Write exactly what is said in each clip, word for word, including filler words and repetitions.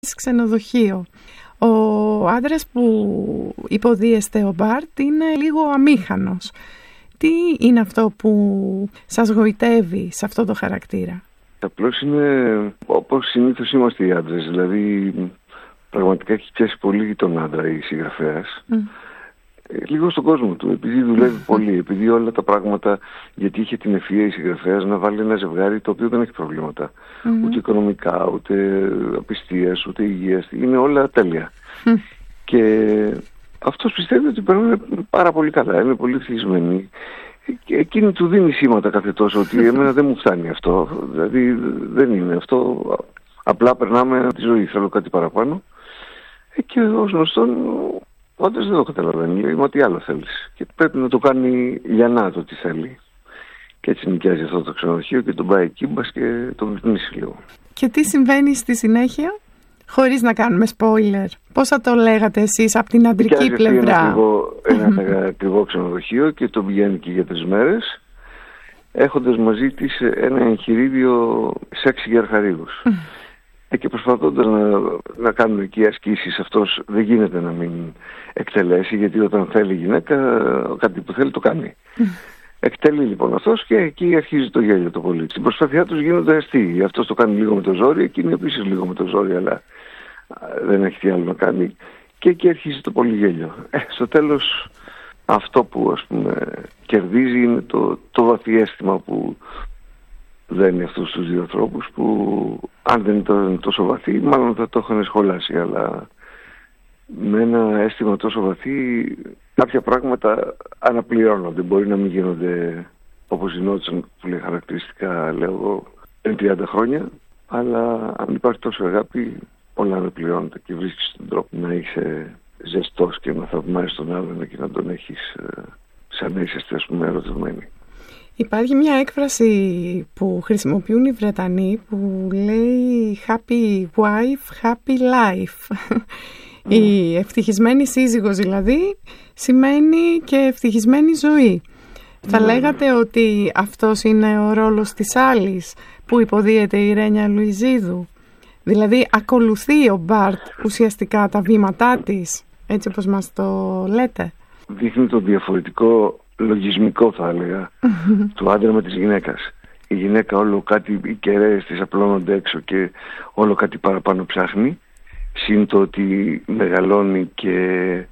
ξενοδοχείο. Ο άντρας που υποδίεστε ο Μπαρτ είναι λίγο αμήχανος. Τι είναι αυτό που σας γοητεύει σε αυτό το χαρακτήρα? Απλώς είναι όπως συνήθως είμαστε οι άντρες. Δηλαδή πραγματικά έχει πιάσει πολύ τον άντρα η συγγραφέας. Mm. Λίγο στον κόσμο του, επειδή δουλεύει mm. πολύ, επειδή όλα τα πράγματα, γιατί είχε την ευφυΐα η συγγραφέας να βάλει ένα ζευγάρι το οποίο δεν έχει προβλήματα. Mm. Ούτε οικονομικά, ούτε απιστίας, ούτε υγείας. Είναι όλα τέλεια. Mm. Και αυτός πιστεύει ότι περνάνε πάρα πολύ καλά, είναι πολύ ευτυχισμένοι. Και εκείνη του δίνει σήματα κάθε τόσο ότι εμένα δεν μου φτάνει αυτό. Δηλαδή δεν είναι αυτό. Απλά περνάμε τη ζωή, θέλω κάτι παραπάνω. Και ως γνωστόν ο άντρας δεν το καταλαβαίνει. Λέει, μα τι άλλο θέλεις? Και πρέπει να το κάνει λιανά το τι θέλει. Και έτσι νοικιάζει αυτό το ξενοδοχείο και τον πάει εκεί μπας και τον πνίσει λίγο. Και τι συμβαίνει στη συνέχεια? Χωρίς να κάνουμε spoiler. Πώς θα το λέγατε εσείς από την αντρική πλευρά? Ένα ακριβό, ένα ακριβό ξενοδοχείο και τον πηγαίνει και για τρεις μέρες, έχοντας μαζί της ένα εγχειρίδιο σεξ για αρχαρίγους. ε, και προσπαθώντας να, να κάνουν εκεί ασκήσεις, αυτός δεν γίνεται να μην εκτελέσει, γιατί όταν θέλει η γυναίκα κάτι που θέλει το κάνει. Εκτελεί λοιπόν αυτός και εκεί αρχίζει το γέλιο το πολύ. Στην προσπάθειά τους γίνονται αστείοι. Αυτός το κάνει λίγο με το ζόρι, εκείνη επίσης λίγο με το ζόρι, αλλά δεν έχει τι άλλο να κάνει. Και εκεί αρχίζει το πολύ γέλιο. Ε, στο τέλος αυτό που ας πούμε κερδίζει είναι το, το βαθύ αίσθημα που δένει αυτούς τους δύο ανθρώπους, που αν δεν ήταν τόσο βαθύ μάλλον θα το είχαν σχολάσει, αλλά με ένα αίσθημα τόσο βαθύ κάποια πράγματα αναπληρώνονται. Μπορεί να μην γίνονται όπως γινόντουσαν, που λέει χαρακτηριστικά, λέω εγώ, πριν τριάντα χρόνια, αλλά αν υπάρχει τόσο αγάπη όλα αναπληρώνονται και βρίσκεις τον τρόπο να είσαι ζεστός και να θαυμάζεις τον άλλον και να τον έχεις σαν να είσαι, ας πούμε, ερωτευμένοι. Υπάρχει μια έκφραση που χρησιμοποιούν οι Βρετανοί που λέει happy wife, happy life. Mm. Η ευτυχισμένη σύζυγος δηλαδή σημαίνει και ευτυχισμένη ζωή. Mm. Θα λέγατε ότι αυτός είναι ο ρόλος της άλλης που υποδίεται η Ρένια Λουιζίδου? Δηλαδή ακολουθεί ο Μπαρτ ουσιαστικά τα βήματά της, έτσι όπως μας το λέτε? Δείχνει το διαφορετικό λογισμικό, θα έλεγα, του άντρα με της γυναίκας. Η γυναίκα όλο κάτι, οι κεραίες της απλώνονται έξω και όλο κάτι παραπάνω ψάχνει. Συν το ότι μεγαλώνει και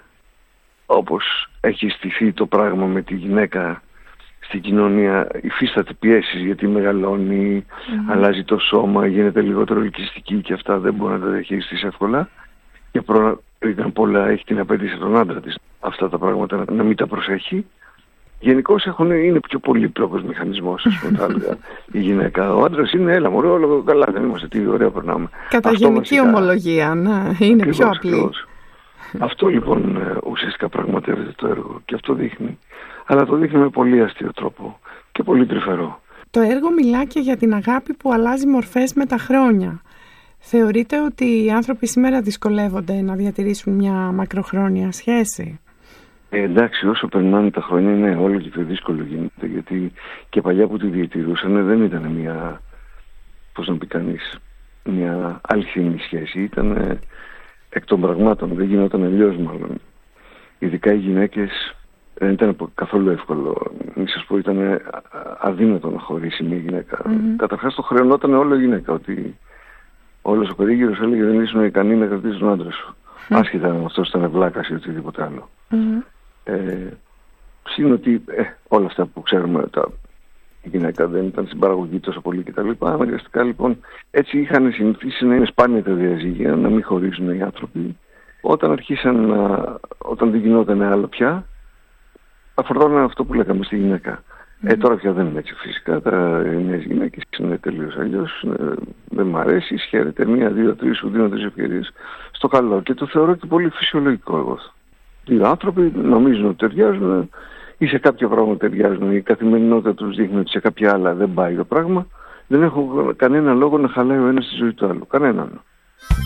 όπως έχει στηθεί το πράγμα με τη γυναίκα στην κοινωνία, υφίσταται πιέσεις γιατί μεγαλώνει, mm-hmm. αλλάζει το σώμα, γίνεται λιγότερο ελκυστική και αυτά δεν μπορεί να τα διαχειριστεί εύκολα. Και πριν απ' όλα έχει την απέτηση από τον άντρα της αυτά τα πράγματα να μην τα προσέχει. Γενικώς είναι πιο πολύπλοκος μηχανισμός, ας πούμε, θα έλεγα, η γυναίκα. Ο άντρας είναι, έλα μωρέ, όλο καλά, δεν είμαστε, τι ωραία περνάμε. Κατά αυτό γενική βασικά ομολογία, να, είναι ακριβώς, πιο απλή. Ακριβώς. Αυτό λοιπόν ουσιαστικά πραγματεύεται το έργο και αυτό δείχνει. Αλλά το δείχνει με πολύ αστείο τρόπο και πολύ τρυφερό. Το έργο μιλά και για την αγάπη που αλλάζει μορφές με τα χρόνια. Θεωρείτε ότι οι άνθρωποι σήμερα δυσκολεύονται να διατηρήσουν μια μακροχρόνια σχέση? Ε, εντάξει, όσο περνάνε τα χρόνια είναι όλο και πιο δύσκολο γίνεται, γιατί και παλιά που τη διατηρούσαν δεν ήταν μια, πώς να πει κανείς, μια αληθινή σχέση, ήταν εκ των πραγμάτων, δεν γινόταν αλλιώς μάλλον. Ειδικά οι γυναίκες δεν ήταν καθόλου εύκολο, μην σας πω, ήταν αδύνατο να χωρίσει μια γυναίκα. Mm-hmm. Καταρχάς το χρεωνόταν όλο η γυναίκα, ότι όλος ο περίγυρος έλεγε δεν ήσουν ικανή να κρατήσεις τον άντρα σου. Mm-hmm. Άσχετα αν αυτός ήταν βλάκας ή οτιδήποτε άλλο. Mm-hmm. Ε, Συν ότι ε, όλα αυτά που ξέρουμε, τα, η γυναίκα δεν ήταν στην παραγωγή τόσο πολύ κτλ. Αναγκαστικά λοιπόν έτσι είχαν συνηθίσει να είναι σπάνια τα διαζύγια, να μην χωρίζουν οι άνθρωποι. Όταν αρχίσαν να, όταν δεν γινόταν άλλο πια, αφορτώναν αυτό που λέγαμε στη γυναίκα. Mm-hmm. Ε, τώρα πια δεν είναι έτσι φυσικά. Τα νέες γυναίκες είναι τελείως αλλιώς. Ε, δεν μ' αρέσει, χαίρεται μία, δύο, τρεις, σου δίνω τις ευκαιρίες στο καλό. Και το θεωρώ και πολύ φυσιολογικό εγώ. Οι άνθρωποι νομίζουν ότι ταιριάζουν ή σε κάποια πράγματα ταιριάζουν. Η καθημερινότητα τους δείχνει ότι σε κάποια άλλα δεν πάει το πράγμα. Δεν έχω κανένα λόγο να χαλάει ο ένας τη ζωή του άλλου. Κανέναν.